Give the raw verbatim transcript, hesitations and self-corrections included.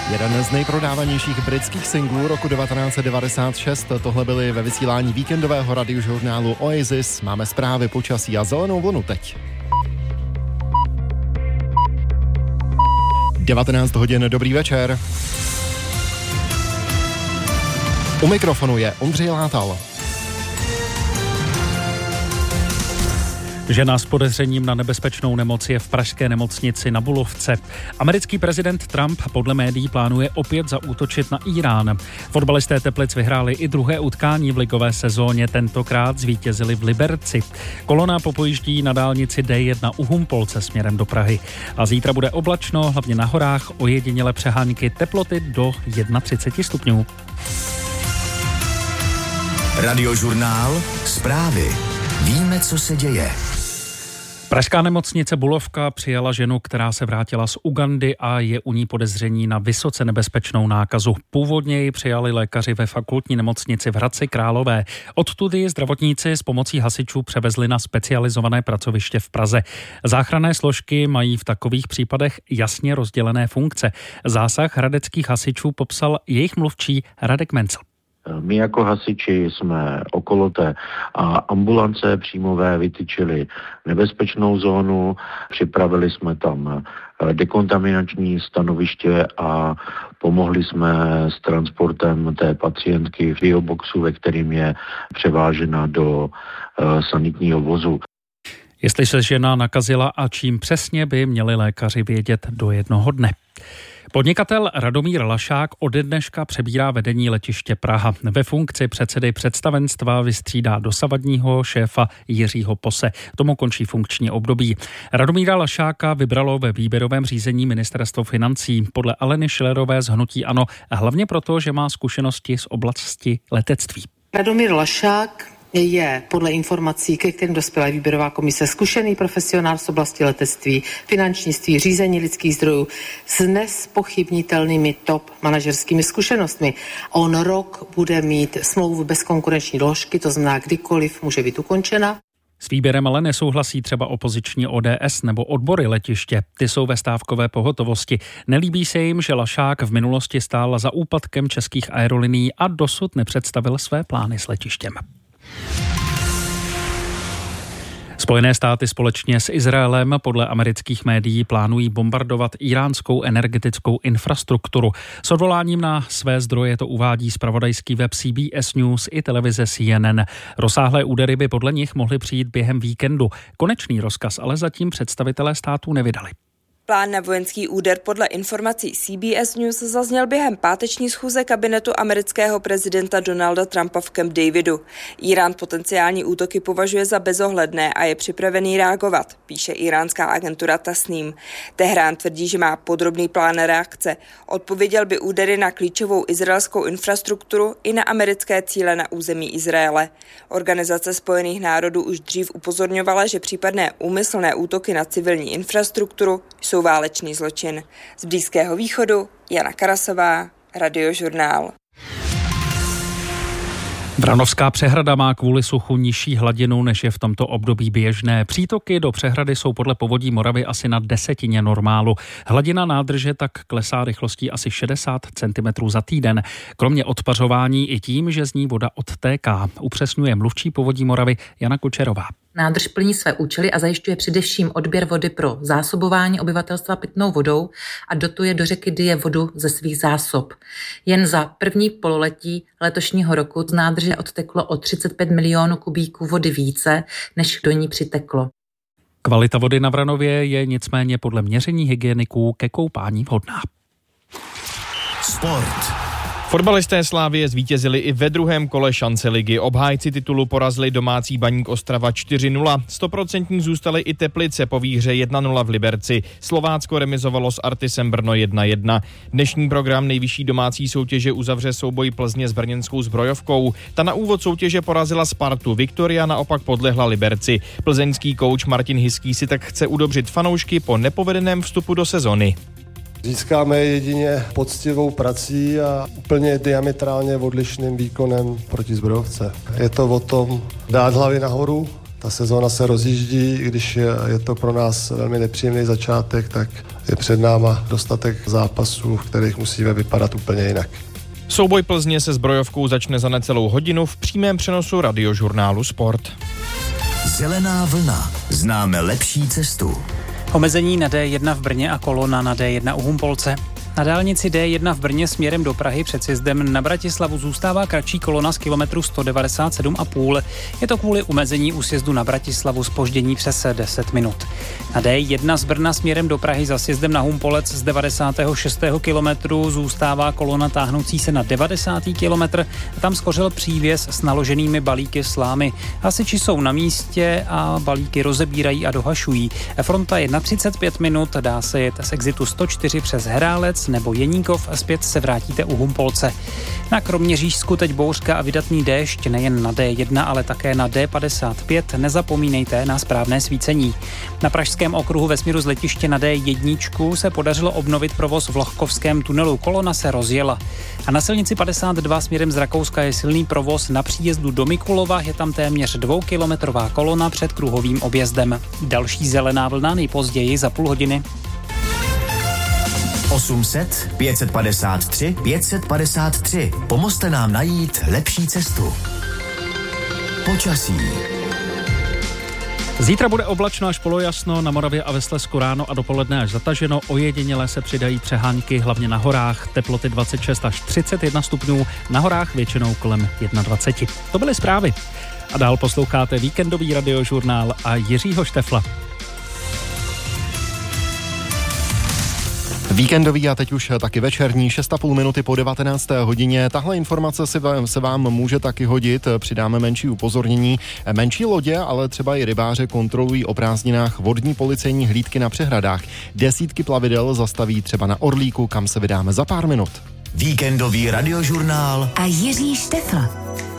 Jeden z nejprodávanějších britských singlů roku devatenáct set devadesát šest. Tohle byly ve vysílání víkendového radiožurnálu Oasis. Máme zprávy, počasí a zelenou vlnu teď. devatenáct hodin, dobrý večer. U mikrofonu je Ondřej Látal. Žena s podezřením na nebezpečnou nemoc je v pražské nemocnici na Bulovce. Americký prezident Trump podle médií plánuje opět zaútočit na Irán. Fotbalisté Teplic vyhráli i druhé utkání v ligové sezóně, tentokrát zvítězili v Liberci. Kolona popojíždí na dálnici D jedna u Humpolce směrem do Prahy. A zítra bude oblačno, hlavně na horách, ojediněle přehánky, teploty do třicet jedna stupňů. Radiožurnál, zprávy. Víme, co se děje. Pražská nemocnice Bulovka přijala ženu, která se vrátila z Ugandy a je u ní podezření na vysoce nebezpečnou nákazu. Původně ji přijali lékaři ve fakultní nemocnici v Hradci Králové. Odtud ji zdravotníci s pomocí hasičů převezli na specializované pracoviště v Praze. Záchranné složky mají v takových případech jasně rozdělené funkce. Zásah hradeckých hasičů popsal jejich mluvčí Radek Mencl. My jako hasiči jsme okolo té ambulance příjmové vytyčili nebezpečnou zónu, připravili jsme tam dekontaminační stanoviště a pomohli jsme s transportem té pacientky v bioboxu, ve kterým je převážena do sanitního vozu. Jestli se žena nakazila a čím přesně, by měli lékaři vědět do jednoho dne. Podnikatel Radomír Lašák ode dneška přebírá vedení letiště Praha. Ve funkci předsedy představenstva vystřídá dosavadního šéfa Jiřího Pose. Tomu končí funkční období. Radomíra Lašáka vybralo ve výběrovém řízení ministerstvo financí. Podle Aleny Schillerové z hnutí ANO, hlavně proto, že má zkušenosti z oblasti letectví. Radomír Lašák je podle informací, ke kterým dospěla výběrová komise, zkušený profesionál z oblasti letectví, finančnictví, řízení lidských zdrojů s nezpochybnitelnými top manažerskými zkušenostmi. On rok bude mít smlouvu bez konkurenční doložky, to znamená, kdykoliv může být ukončena. S výběrem ale nesouhlasí třeba opoziční O D S nebo odbory letiště. Ty jsou ve stávkové pohotovosti. Nelíbí se jim, že Lašák v minulosti stál za úpadkem českých aerolinií a dosud nepředstavil své plány s letištěm. Spojené státy společně s Izraelem podle amerických médií plánují bombardovat iránskou energetickou infrastrukturu. S odvoláním na své zdroje to uvádí zpravodajský web C B S News i televize C N N. Rozsáhlé údery by podle nich mohly přijít během víkendu. Konečný rozkaz ale zatím představitelé států nevydali. Plán na vojenský úder podle informací C B S News zazněl během páteční schůze kabinetu amerického prezidenta Donalda Trumpa v Camp Davidu. Irán potenciální útoky považuje za bezohledné a je připravený reagovat, píše iránská agentura Tasnim. Tehrán tvrdí, že má podrobný plán reakce. Odpověděl by údery na klíčovou izraelskou infrastrukturu i na americké cíle na území Izraele. Organizace spojených národů už dřív upozorňovala, že případné úmyslné útoky na civilní infrastrukturu jsou válečný zločin. Z Blízkého východu Jana Karasová, Radiožurnál. Vranovská přehrada má kvůli suchu nižší hladinu, než je v tomto období běžné. Přítoky do přehrady jsou podle Povodí Moravy asi na desetině normálu. Hladina nádrže tak klesá rychlostí asi šedesát centimetrů za týden. Kromě odpařování i tím, že z ní voda odtéká, upřesňuje mluvčí Povodí Moravy Jana Kučerová. Nádrž plní své účely a zajišťuje především odběr vody pro zásobování obyvatelstva pitnou vodou a dotuje do řeky Dyje vodu ze svých zásob. Jen za první pololetí letošního roku z nádrže odteklo o třicet pět milionů kubíků vody více, než do ní přiteklo. Kvalita vody na Vranově je nicméně podle měření hygieniků ke koupání vhodná. Sport. Fotbalisté Slavie zvítězili i ve druhém kole šance ligy. Obhájci titulu porazili domácí Baník Ostrava čtyři nula. Stoprocentní zůstaly i Teplice po výhře jedna nula v Liberci. Slovácko remizovalo s Artisem Brno jedna jedna. Dnešní program nejvyšší domácí soutěže uzavře souboj Plzně s brněnskou Zbrojovkou. Ta na úvod soutěže porazila Spartu. Viktoria naopak podlehla Liberci. Plzeňský kouč Martin Hiský si tak chce udobřit fanoušky po nepovedeném vstupu do sezony. Získáme jedině poctivou prací a úplně diametrálně odlišným výkonem proti Zbrojovce. Je to o tom dát hlavy nahoru. Ta sezóna se rozjíždí, když je to pro nás velmi nepříjemný začátek, tak Je před náma dostatek zápasů, v kterých musíme vypadat úplně jinak. Souboj Plzně se zbrojovkou začne za necelou hodinu v přímém přenosu Radiožurnálu Sport. Zelená vlna. Známe lepší cestu. Omezení na dé jedna v Brně a kolona na dé jedna u Humpolce. Na dálnici dé jedna v Brně směrem do Prahy před sjezdem na Bratislavu zůstává kratší kolona z kilometru sto devadesát sedm a půl. Je to kvůli omezení u sjezdu na Bratislavu zpoždění přes deset minut. Na dé jedna z Brna směrem do Prahy za sjezdem na Humpolec z devadesátého šestého kilometru zůstává kolona táhnoucí se na devadesátý kilometr. Tam skořil přívěs s naloženými balíky slámy. Hasiči jsou na místě a balíky rozebírají a dohašují. Fronta je na třicet pět minut, dá se jet z exitu sto čtyři přes Hrálec nebo Jeníkov a zpět se vrátíte u Humpolce. Na Kroměřížsku teď bouřka a vydatný déšť nejen na dé jedna, ale také na dé padesát pět. Nezapomínejte na správné svícení. Na pražském okruhu ve směru z letiště na dé jedna se podařilo obnovit provoz v Lohkovském tunelu. Kolona se rozjela. A na silnici padesát dva směrem z Rakouska je silný provoz na příjezdu do Mikulova. Je tam téměř dvoukilometrová kolona před kruhovým objezdem. Další zelená vlna nejpozději za půl hodiny. osm set, pět set padesát tři, pět set padesát tři. Pomozte nám najít lepší cestu. Počasí. Zítra bude oblačno až polojasno, na Moravě a ve Slezsku ráno a dopoledne až zataženo, ojediněle se přidají přehánky, hlavně na horách, teploty dvacet šest až třicet jedna stupňů, na horách většinou kolem dvacet jedna. To byly zprávy. A dál posloucháte víkendový radiožurnál a Jiřího Štefla. Víkendový a teď už taky večerní, šest a půl minuty po devatenácté hodině. Tahle informace si vám, se vám může taky hodit, přidáme menší upozornění. Menší lodě, ale třeba i rybáře kontrolují o prázdninách vodní policejní hlídky na přehradách. Desítky plavidel zastaví třeba na Orlíku, kam se vydáme za pár minut. Víkendový radiožurnál a Jiří Štefla.